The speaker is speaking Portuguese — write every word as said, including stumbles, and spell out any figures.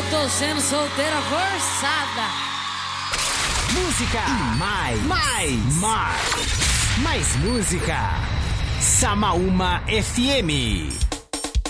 Eu tô sendo solteira forçada. Música e mais, mais, mais, mais música. Samaúma F M.